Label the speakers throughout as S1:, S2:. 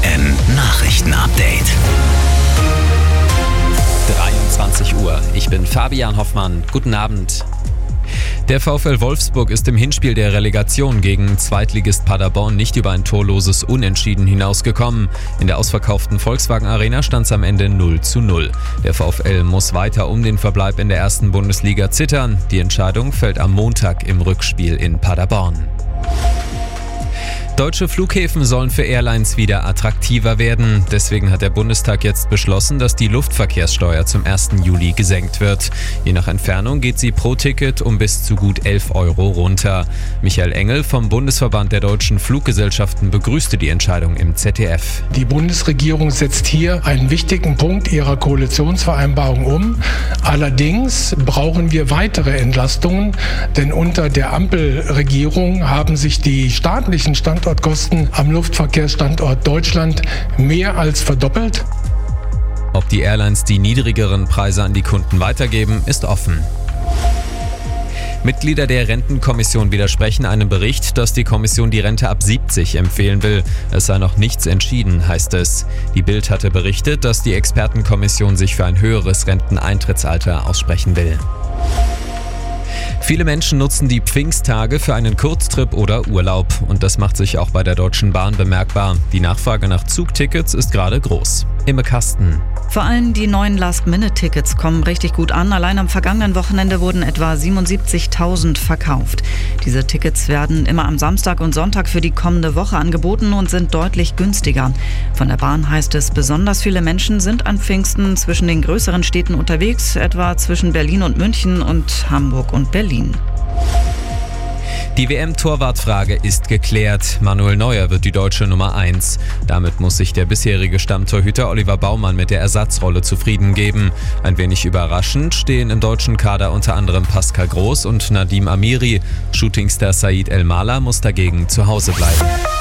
S1: FFN Nachrichten-Update.
S2: 23 Uhr. Ich bin Fabian Hoffmann. Guten Abend. Der VfL Wolfsburg ist im Hinspiel der Relegation gegen Zweitligist Paderborn nicht über ein torloses Unentschieden hinausgekommen. In der ausverkauften Volkswagen Arena stand es am Ende 0:0. Der VfL muss weiter um den Verbleib in der ersten Bundesliga zittern. Die Entscheidung fällt am Montag im Rückspiel in Paderborn. Deutsche Flughäfen sollen für Airlines wieder attraktiver werden. Deswegen hat der Bundestag jetzt beschlossen, dass die Luftverkehrssteuer zum 1. Juli gesenkt wird. Je nach Entfernung geht sie pro Ticket um bis zu gut 11 Euro runter. Michael Engel vom Bundesverband der deutschen Fluggesellschaften begrüßte die Entscheidung im ZDF.
S3: Die Bundesregierung setzt hier einen wichtigen Punkt ihrer Koalitionsvereinbarung um. Allerdings brauchen wir weitere Entlastungen, denn unter der Ampelregierung haben sich die staatlichen Standortkosten am Luftverkehrsstandort Deutschland mehr als verdoppelt.
S2: Ob die Airlines die niedrigeren Preise an die Kunden weitergeben, ist offen. Mitglieder der Rentenkommission widersprechen einem Bericht, dass die Kommission die Rente ab 70 empfehlen will. Es sei noch nichts entschieden, heißt es. Die Bild hatte berichtet, dass die Expertenkommission sich für ein höheres Renteneintrittsalter aussprechen will. Viele Menschen nutzen die Pfingsttage für einen Kurztrip oder Urlaub. Und das macht sich auch bei der Deutschen Bahn bemerkbar. Die Nachfrage nach Zugtickets ist gerade groß. Imme Kasten.
S4: Vor allem die neuen Last-Minute-Tickets kommen richtig gut an. Allein am vergangenen Wochenende wurden etwa 77.000 verkauft. Diese Tickets werden immer am Samstag und Sonntag für die kommende Woche angeboten und sind deutlich günstiger. Von der Bahn heißt es, besonders viele Menschen sind an Pfingsten zwischen den größeren Städten unterwegs, etwa zwischen Berlin und München und Hamburg und Berlin.
S2: Die WM-Torwartfrage ist geklärt. Manuel Neuer wird die deutsche Nummer 1. Damit muss sich der bisherige Stammtorhüter Oliver Baumann mit der Ersatzrolle zufrieden geben. Ein wenig überraschend stehen im deutschen Kader unter anderem Pascal Groß und Nadim Amiri. Shootingstar Said El-Mala muss dagegen zu Hause bleiben.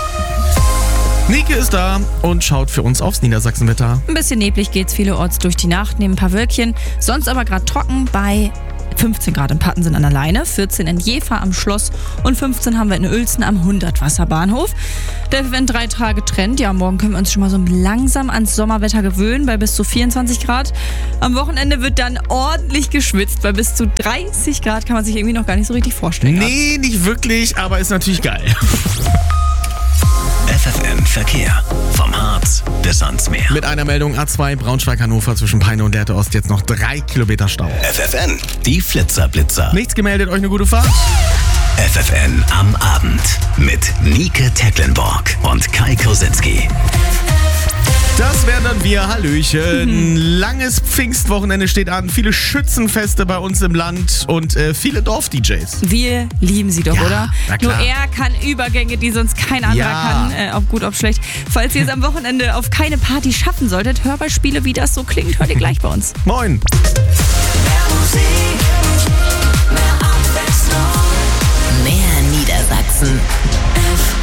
S5: Nike ist da und schaut für uns aufs Niedersachsenwetter.
S6: Ein bisschen neblig geht's vielerorts durch die Nacht, neben ein paar Wölkchen. Sonst aber gerade trocken bei 15 Grad in Pattensen an der Leine, 14 in Jever am Schloss und 15 haben wir in Uelzen am 100-Wasserbahnhof. Der FFN 3-Tage-Trend, ja, morgen können wir uns schon mal so langsam ans Sommerwetter gewöhnen, bei bis zu 24 Grad. Am Wochenende wird dann ordentlich geschwitzt, bei bis zu 30 Grad kann man sich irgendwie noch gar nicht so richtig vorstellen.
S5: Nee, nicht wirklich, aber ist natürlich geil.
S1: FFN Verkehr. Vom Harz bis ans Meer.
S5: Mit einer Meldung A2 Braunschweig-Hannover zwischen Peine und Lehrte Ost jetzt noch 3 Kilometer Stau.
S1: FFN, die Flitzer-Blitzer.
S5: Nichts gemeldet, euch eine gute Fahrt.
S1: FFN am Abend mit Nike Tecklenburg und Kai Kosinski.
S5: Das wären dann wir. Hallöchen. Langes Pfingstwochenende steht an. Viele Schützenfeste bei uns im Land und viele Dorf-DJs.
S6: Wir lieben sie doch,
S5: Ja,
S6: oder?
S5: na klar.
S6: Nur er kann Übergänge, die sonst kein anderer
S5: Ja.
S6: kann, ob gut, ob schlecht. Falls ihr es am Wochenende auf keine Party schaffen solltet, Hörbeispiele, wie das so klingt, hört ihr gleich bei uns.
S5: Moin.
S7: Mehr Musik, mehr Abwechslung.
S1: Mehr Niedersachsen.